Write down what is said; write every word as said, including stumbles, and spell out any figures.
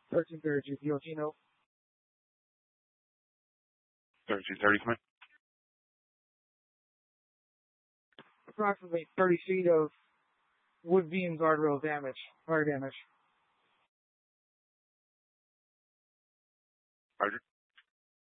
thirteen thirty, Gilotino. thirteen thirty, come in. Approximately thirty feet of wood beam guardrail damage, fire damage. Roger.